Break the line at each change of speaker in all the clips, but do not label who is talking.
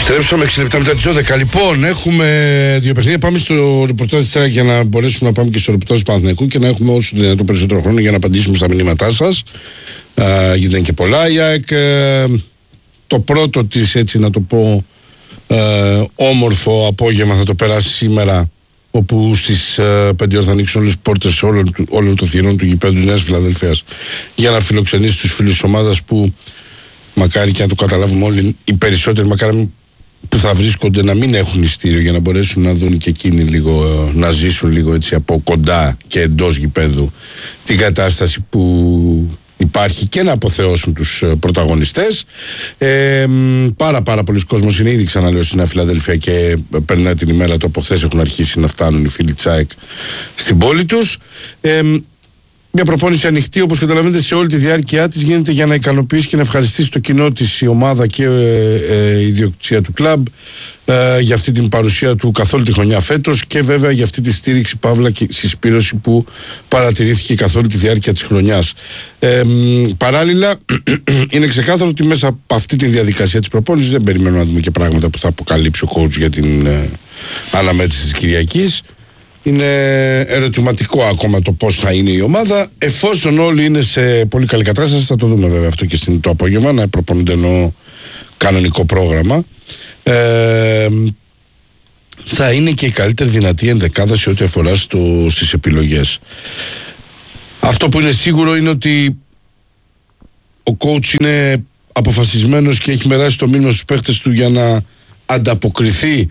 Επιστρέψαμε 6 λεπτά μετά τις 12. Λοιπόν, έχουμε δύο παιχνίδια. Πάμε στο ρεπορτάζ της ΑΕΚ για να μπορέσουμε να πάμε και στο ρεπορτάζ του Παναθηναϊκού και να έχουμε όσο δυνατόν περισσότερο χρόνο για να απαντήσουμε στα μηνύματά σας. Γιατί δεν είναι και πολλά. Η ΑΕΚ, το πρώτο της, έτσι να το πω, όμορφο απόγευμα θα το περάσει σήμερα, όπου στις 5 ώρα θα ανοίξουν όλες τις πόρτες όλων των θυρών του γηπέδου της Νέας Φιλαδελφίας για να φιλοξενήσει τους φίλους της ομάδας που, μακάρι και να το καταλάβουμε όλοι, οι περισσότεροι μακάρι που θα βρίσκονται να μην έχουν ειστήριο για να μπορέσουν να δουν και εκείνοι λίγο, να ζήσουν λίγο έτσι από κοντά και εντός γηπέδου την κατάσταση που υπάρχει και να αποθεώσουν τους πρωταγωνιστές. Πάρα πολλοί κόσμος είναι ήδη, ξαναλέω, στην Νέα Φιλαδέλφια και περνάει την ημέρα του. Από χθες έχουν αρχίσει να φτάνουν οι φίλοι της ΑΕΚ στην πόλη τους. Μια προπόνηση ανοιχτή, όπως καταλαβαίνετε, σε όλη τη διάρκεια της, γίνεται για να ικανοποιήσει και να ευχαριστήσει το κοινό της η ομάδα και η ιδιοκτησία του κλαμπ για αυτή την παρουσία του καθ' όλη τη χρονιά φέτος και βέβαια για αυτή τη στήριξη, παύλα και συσπήρωση που παρατηρήθηκε καθ' όλη τη διάρκεια της χρονιάς. Παράλληλα, είναι ξεκάθαρο ότι μέσα από αυτή τη διαδικασία της προπόνησης δεν περιμένουμε να δούμε και πράγματα που θα αποκαλύψει ο coach για την αναμέτρηση της Κυριακής. Είναι ερωτηματικό ακόμα το πώς θα είναι η ομάδα. Εφόσον όλοι είναι σε πολύ καλή κατάσταση, θα το δούμε βέβαια αυτό και το απόγευμα, να προπονούνται ενώ κανονικό πρόγραμμα. Θα είναι και η καλύτερη δυνατή ενδεκάδα σε ό,τι αφορά στις επιλογές. Αυτό που είναι σίγουρο είναι ότι ο coach είναι αποφασισμένος και έχει μοιράσει το μήνυμα στους παίχτες του για να ανταποκριθεί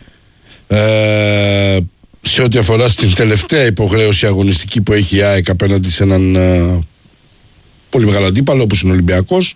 σε ό,τι αφορά στην τελευταία υποχρέωση αγωνιστική που έχει η ΑΕΚ απέναντι σε έναν πολύ μεγάλο αντίπαλο όπως είναι ο Ολυμπιακός.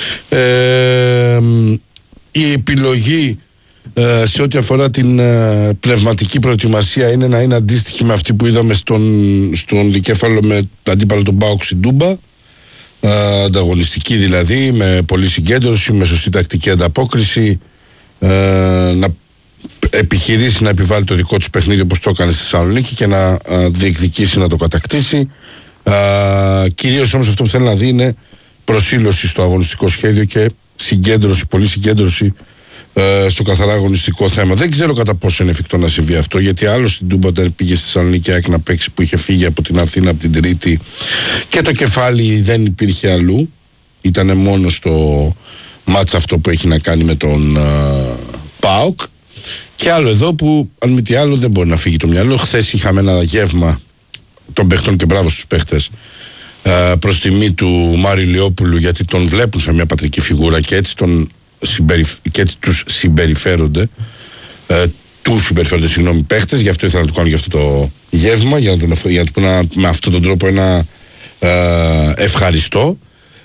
Η επιλογή σε ό,τι αφορά την πνευματική προετοιμασία είναι να είναι αντίστοιχη με αυτή που είδαμε στον δικέφαλο με τον αντίπαλο τον ΠΑΟΚ στην Τούμπα, ανταγωνιστική δηλαδή, με πολλή συγκέντρωση, με σωστή τακτική ανταπόκριση, να επιχειρήσει να επιβάλλει το δικό του παιχνίδι όπως το έκανε στη Θεσσαλονίκη και να διεκδικήσει να το κατακτήσει. Κυρίως όμως αυτό που θέλει να δει είναι προσήλωση στο αγωνιστικό σχέδιο και συγκέντρωση, πολλή συγκέντρωση στο καθαρά αγωνιστικό θέμα. Δεν ξέρω κατά πόσο είναι εφικτό να συμβεί αυτό, γιατί άλλο στην Τούμπα όταν πήγε στη Θεσσαλονίκη να παίξει, που είχε φύγει από την Αθήνα από την Τρίτη και το κεφάλι δεν υπήρχε αλλού, ήταν μόνο στο μάτς αυτό που έχει να κάνει με τον ΠΑΟΚ. Και άλλο εδώ που αν μη τι άλλο δεν μπορεί να φύγει το μυαλό. Χθες είχαμε ένα γεύμα των παιχτών και μπράβο στους παίχτες προς τιμή του Μάριου Λιόπουλου, γιατί τον βλέπουν σαν μια πατρική φιγούρα και έτσι, τους συμπεριφέρονται συγγνώμη παίχτες. Γι' αυτό ήθελα να του κάνω για αυτό το γεύμα, για να του πω με αυτόν τον τρόπο ένα ευχαριστώ.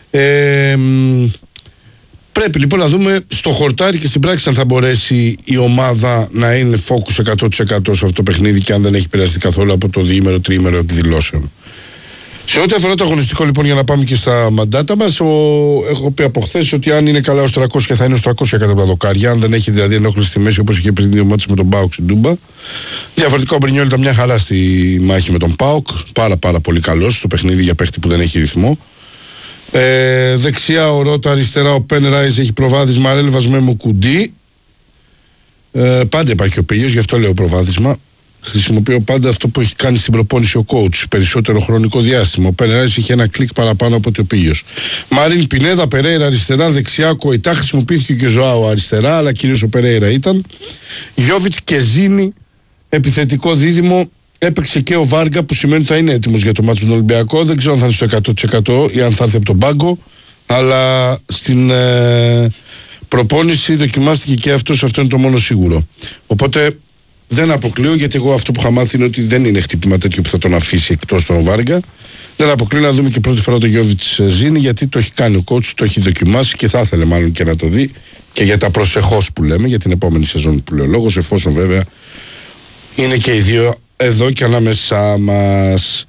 Πρέπει λοιπόν να δούμε στο χορτάρι και στην πράξη αν θα μπορέσει η ομάδα να είναι focus 100% σε αυτό το παιχνίδι και αν δεν έχει επηρεαστεί καθόλου από το διήμερο, τριήμερο εκδηλώσεων. Σε ό,τι αφορά το αγωνιστικό λοιπόν, για να πάμε και στα μαντάτα μας, έχω πει από χθες ότι αν είναι καλά ως 300 και θα είναι ως 300 κατά τα δοκάρια, αν δεν έχει δηλαδή ενόχληση στη μέση όπως είχε πριν δύο μάτς με τον ΠΑΟΚ στην Τούμπα. Διαφορετικά ο Μπρινιόλ ήταν μια χαρά στη μάχη με τον ΠΑΟΚ, πάρα πολύ καλός στο παιχνίδι για παίχτη που δεν έχει ρυθμό. Δεξιά ο Ρώτα, αριστερά ο Πεν Ράις, έχει προβάδισμα Ρέλβας με Μουκουντή. Πάντα υπάρχει ο Πίγιος, γι' αυτό λέω προβάδισμα. Χρησιμοποιώ πάντα αυτό που έχει κάνει στην προπόνηση ο coach, περισσότερο χρονικό διάστημα. Ο Πεν Ράις είχε ένα κλικ παραπάνω από ότι ο Πίγιος. Μαρίν Πινέδα, Περέιρα αριστερά, δεξιά Κοϊτά, χρησιμοποιήθηκε και ο Ζωάο αριστερά, αλλά κυρίως ο Περέιρα ήταν. Γιόβιτς και Ζήνη, επιθετικό δίδυμο. Έπαιξε και ο Βάργα, που σημαίνει ότι θα είναι έτοιμος για το μάτσο του Ολυμπιακό. Δεν ξέρω αν θα είναι στο 100% ή αν θα έρθει από τον πάγκο. Αλλά στην προπόνηση δοκιμάστηκε και αυτό είναι το μόνο σίγουρο. Οπότε δεν αποκλείω, γιατί εγώ αυτό που είχα μάθει είναι ότι δεν είναι χτύπημα τέτοιο που θα τον αφήσει εκτός τον Βάργα. Δεν αποκλείω να δούμε και πρώτη φορά τον Γιόβιτς Ζήνη, γιατί το έχει κάνει ο coach, το έχει δοκιμάσει και θα ήθελε μάλλον και να το δει και για τα προσεχώς που λέμε, για την επόμενη σεζόν που λέει ο λόγος, εφόσον βέβαια είναι και οι δύο εδώ και ανάμεσά μας.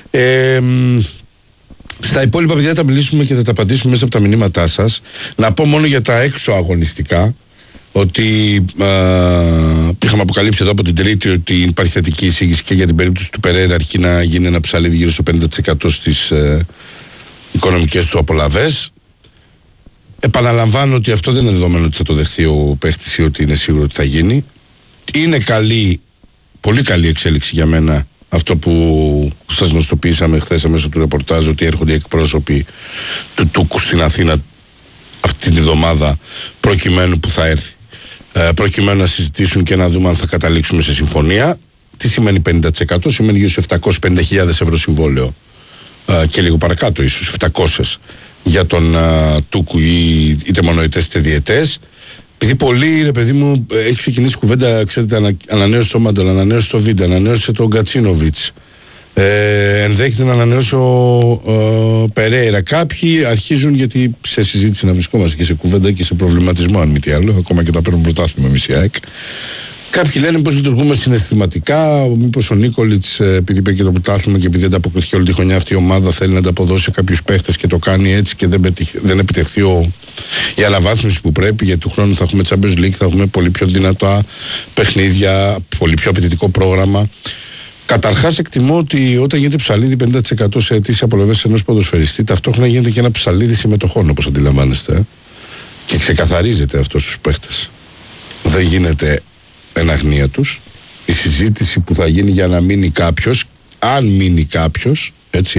Στα υπόλοιπα παιδιά θα μιλήσουμε και θα τα απαντήσουμε μέσα από τα μηνύματά σας. Να πω μόνο για τα έξω αγωνιστικά ότι είχαμε αποκαλύψει εδώ από την Τρίτη ότι υπάρχει θετική εισήγηση και για την περίπτωση του Περέιρα, αρκεί να γίνει ένα ψαλίδι γύρω στο 50% στις οικονομικές του απολαβές. Επαναλαμβάνω ότι αυτό δεν είναι δεδομένο ότι θα το δεχθεί ο παίχτης ή ότι είναι σίγουρο ότι θα γίνει. Είναι πολύ καλή εξέλιξη για μένα αυτό που σας γνωστοποιήσαμε χθες μέσω του ρεπορτάζ, ότι έρχονται οι εκπρόσωποι του Τούκου στην Αθήνα αυτή τη βδομάδα προκειμένου που θα έρθει, προκειμένου να συζητήσουν και να δούμε αν θα καταλήξουμε σε συμφωνία. Τι σημαίνει 50%? Σημαίνει γύρω στους 750.000 ευρώ συμβόλαιο και λίγο παρακάτω, ίσως 700 για τον Τούκου, είτε μονοετές είτε διετές. Επειδή πολύ, ρε παιδί μου, έχει ξεκινήσει κουβέντα, ξέρετε, ανανέωσε το Μάντελ, ανανέωσε το Βίντα, ανανέωσε τον Γκατσίνοβιτς, ενδέχεται να ανανέωσε ο Περέιρα. Κάποιοι αρχίζουν, γιατί σε συζήτηση να βρισκόμαστε και σε κουβέντα και σε προβληματισμό, αν μη τι άλλο, ακόμα και τα παίρνουν πρωτάθλημα εμείς η ΑΕΚ. Κάποιοι λένε πως λειτουργούμε συναισθηματικά, μήπως ο Νίκολιτς, επειδή είπε και το πρωτάθλημα και επειδή δεν ανταποκριθεί όλη τη χρονιά αυτή η ομάδα, θέλει να ανταποδώσει σε κάποιους παίχτες και το κάνει έτσι και δεν επιτευχθεί η αναβάθμιση που πρέπει, γιατί του χρόνου θα έχουμε Champions League, θα έχουμε πολύ πιο δυνατά παιχνίδια, πολύ πιο απαιτητικό πρόγραμμα. Καταρχάς, εκτιμώ ότι όταν γίνεται ψαλίδι 50% σε αιτήσεις απολαβές ενός ποδοσφαιριστή, ταυτόχρονα γίνεται και ένα ψαλίδι συμμετοχών, όπως αντιλαμβάνεστε, και ξεκαθαρίζεται αυτό στους παίχτες. Δεν γίνεται εν αγνία τους. Η συζήτηση που θα γίνει για να μείνει κάποιος, αν μείνει κάποιος,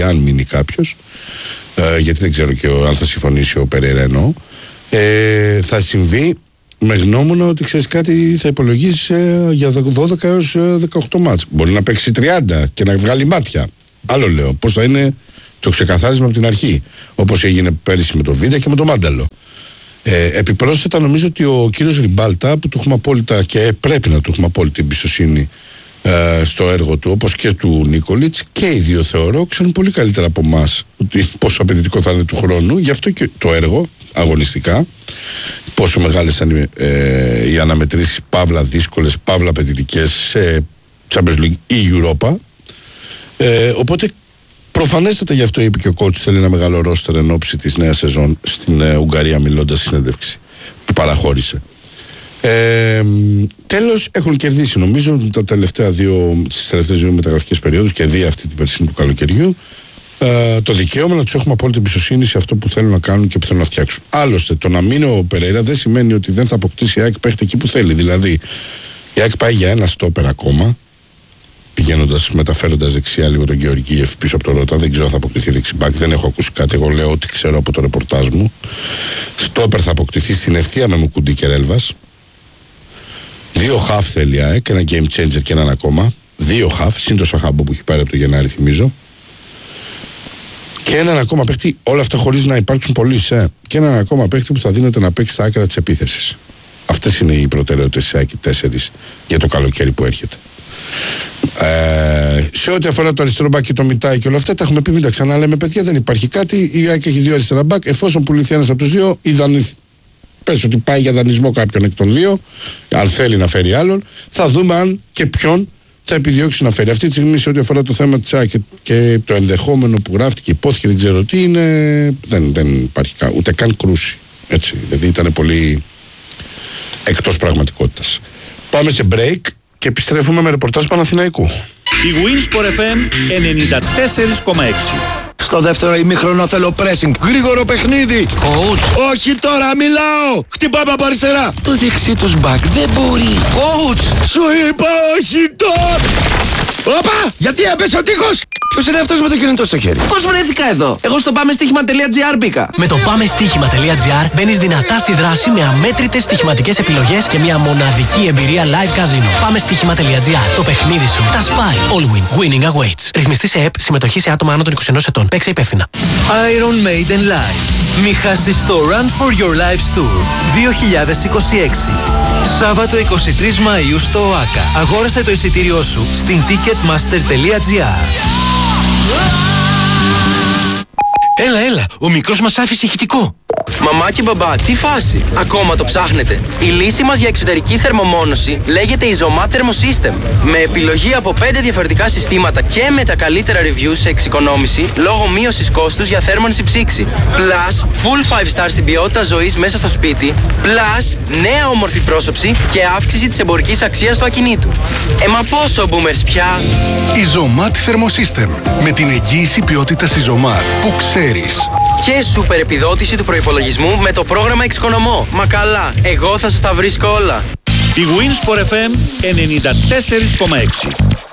γιατί δεν ξέρω και αν θα συμφωνήσει ο Περέιρα εννοώ, θα συμβεί με γνώμονα ότι ξέρεις κάτι, θα υπολογίσει για 12 έως 18 μάτς. Μπορεί να παίξει 30 και να βγάλει μάτια. Άλλο λέω, πώς θα είναι το ξεκαθάρισμα από την αρχή, όπως έγινε πέρυσι με το Βίντα και με το Μάνταλο. Επιπρόσθετα, νομίζω ότι ο κύριος Ριμπάλτα, που του έχουμε απόλυτα και πρέπει να του έχουμε απόλυτη εμπιστοσύνη στο έργο του, όπως και του Νίκολιτς, και οι δύο θεωρώ ξέρουν πολύ καλύτερα από εμάς πόσο απαιτητικό θα είναι του χρόνου. Γι' αυτό και το έργο αγωνιστικά, πόσο μεγάλες είναι οι αναμετρήσεις, παύλα δύσκολες, παύλα απαιτητικές σε Champions League ή Europa. Οπότε προφανέστατα γι' αυτό είπε και ο coach θέλει ένα μεγάλο ρόστερ εν ώψη της νέας σεζόν στην Ουγγαρία, μιλώντας στη συνέντευξη που παραχώρησε. Τέλος, έχουν κερδίσει νομίζω στις τελευταίες δύο μεταγραφικές περιόδους και δει αυτή την περσίνη του καλοκαιριού το δικαίωμα να τους έχουμε απόλυτη εμπιστοσύνη σε αυτό που θέλουν να κάνουν και που θέλουν να φτιάξουν. Άλλωστε, το να μείνει ο Περέιρα δεν σημαίνει ότι δεν θα αποκτήσει η ΑΕΚ παίχτη εκεί που θέλει. Δηλαδή, η ΑΕΚ πάει για ένα στόπερ ακόμα, μεταφέροντας δεξιά λίγο τον Γεωργίεφ πίσω από το Ρώτα. Δεν ξέρω αν θα αποκτηθεί δεξιμπάκ, δεν έχω ακούσει κάτι. Εγώ λέω ότι ξέρω από το ρεπορτάζ μου. Στόπερ θα αποκτηθεί στην ευθεία με Μουκουντή και Ρέλβας. 2 χαφ θέλει η ΑΕΚ, ένα game changer και έναν ακόμα. 2 χαφ, συν το Σαχάμπο που έχει πάρει από το Γενάρη, θυμίζω. Και έναν ακόμα παίχτη, όλα αυτά χωρίς να υπάρξουν πολλοί και έναν ακόμα παίχτη που θα δίνεται να παίξει στα άκρα της επίθεσης. Αυτές είναι οι προτεραιότητες της ΑΕΚ, 4 για το καλοκαίρι που έρχεται. Σε ό,τι αφορά το αριστερό μπακ και το Μιτάι και όλα αυτά, τα έχουμε πει, μην τα ξαναλέμε, παιδιά, δεν υπάρχει κάτι. Η ΑΕΚ έχει 2 αριστερά μπακ. Εφόσον πουληθεί ένας από τους δύο, πες ότι πάει για δανεισμό κάποιον εκ των δύο, αν θέλει να φέρει άλλον, θα δούμε αν και ποιον θα επιδιώξει να φέρει. Αυτή τη στιγμή, σε ό,τι αφορά το θέμα της ΑΕΚ και το ενδεχόμενο που γράφτηκε, υπόθηκε, δεν ξέρω τι είναι, δεν υπάρχει ούτε καν κρούση. Έτσι, δηλαδή ήταν πολύ εκτός πραγματικότητας. Πάμε σε break και επιστρέφουμε με ρεπορτάζ Παναθηναϊκού.
Η Winsport FM 94,6.
Στο δεύτερο ημίχρονο θέλω pressing. Γρήγορο παιχνίδι. Coach. Όχι τώρα, μιλάω. Χτυπάμε από αριστερά. Το δεξί τους μπακ δεν μπορεί. Coach. Σου είπα όχι τώρα. Όπα, γιατί έπεσε ο τείχος. Ποιος είναι αυτός με το κινητό στο χέρι?
Πώς βρέθηκα εδώ? Εγώ στο πάμεστοίχημα.gr μπήκα.
Με το πάμεστοίχημα.gr μπαίνεις δυνατά στη δράση με αμέτρητες στοιχηματικές επιλογές και μια μοναδική εμπειρία live casino. Πάμεστοίχημα.gr. Το παιχνίδι σου τα σπάει. All win. Winning awaits. Ρυθμιστή σε ΕΠ. Συμμετοχή σε άτομα άνω των 21 ετών. Παίξε υπεύθυνα.
Iron Maiden Live. Μη χάσεις το Run for Your Lives Tour 2026. Σάββατο 23 Μαΐου στο ΟΑΚΑ. Αγόρασε το εισιτήριό σου στην ticketmaster.gr.
Έλα, ο μικρός μας άφησε ηχητικό.
Μαμά και μπαμπά, τι φάση? Ακόμα το ψάχνετε? Η λύση μας για εξωτερική θερμομόνωση λέγεται Isomat Thermosystem. Με επιλογή από 5 διαφορετικά συστήματα και με τα καλύτερα reviews σε εξοικονόμηση λόγω μείωσης κόστους για θέρμανση ψήξη. Plus, full 5 star στην ποιότητα ζωής μέσα στο σπίτι. Plus, νέα όμορφη πρόσωψη και αύξηση της εμπορικής αξίας του ακινήτου. Μα πόσο boomers πια?
Isomat Thermosystem. Με την εγγύηση ποιότητας Isomat που ξέρεις.
Και σούπερ επιδότηση του προϋπολογισμού λογισμού με το πρόγραμμα Εξοικονομώ. Μα καλά, εγώ θα σας τα βρίσκω όλα.
Η Winsport FM 94,6.